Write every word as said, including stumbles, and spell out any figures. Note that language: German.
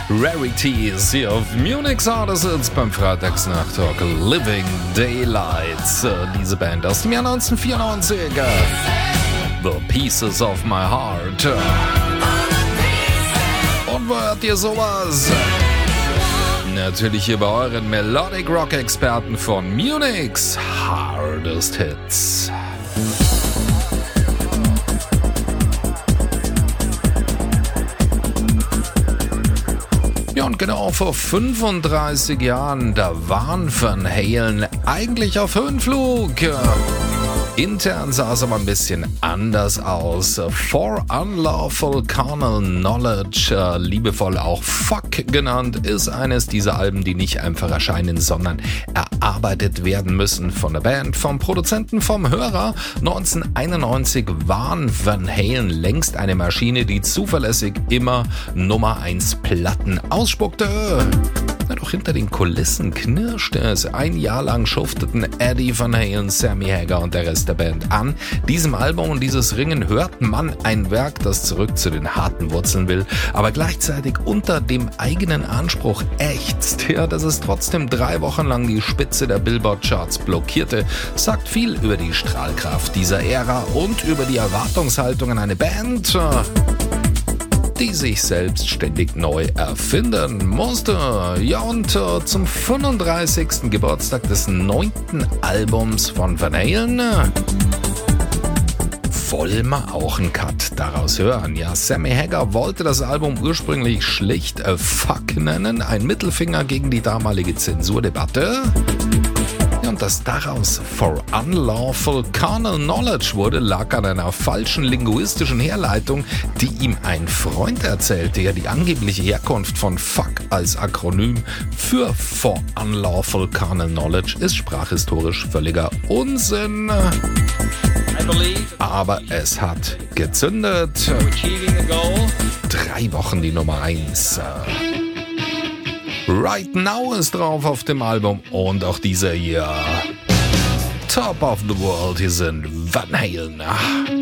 Rarities hier auf Munich Sound beim Freitagsnacht-Talk Living Daylights. Diese Band aus dem Jahr neunzehnhundertvierundneunzig. The Pieces of My Heart. Und wo hört ihr sowas? Natürlich hier bei euren Melodic Rock Experten von Munich's Hardest Hits. Ja, und genau vor fünfunddreißig Jahren, da waren Van Halen eigentlich auf Höhenflug. Intern sah es aber ein bisschen anders aus. For Unlawful Carnal Knowledge, äh, liebevoll auch Fuck genannt, ist eines dieser Alben, die nicht einfach erscheinen, sondern erarbeitet werden müssen von der Band, vom Produzenten, vom Hörer. neunzehnhunderteinundneunzig waren Van Halen längst eine Maschine, die zuverlässig immer Nummer eins Platten ausspuckte. Doch hinter den Kulissen knirschte es. Ein Jahr lang schufteten Eddie Van Halen, Sammy Hagar und der Rest der Band an diesem Album, und dieses Ringen hört man ein Werk, das zurück zu den harten Wurzeln will, aber gleichzeitig unter dem eigenen Anspruch ächzt. Ja, dass es trotzdem drei Wochen lang die Spitze der Billboard-Charts blockierte, sagt viel über die Strahlkraft dieser Ära und über die Erwartungshaltung an eine Band, die sich selbst ständig neu erfinden musste. Ja, und äh, zum fünfunddreißigsten Geburtstag des neunten Albums von Van Halen wollen wir auch einen Cut daraus hören. Ja, Sammy Hagar wollte das Album ursprünglich schlicht äh, Fuck nennen, ein Mittelfinger gegen die damalige Zensurdebatte. Und dass daraus For Unlawful Carnal Knowledge wurde, lag an einer falschen linguistischen Herleitung, die ihm ein Freund erzählte. Ja, die angebliche Herkunft von Fuck als Akronym für For Unlawful Carnal Knowledge ist sprachhistorisch völliger Unsinn. Aber es hat gezündet. Drei Wochen die Nummer eins. Right Now ist drauf auf dem Album, und auch dieser hier. Top of the World, hier sind Van Halen.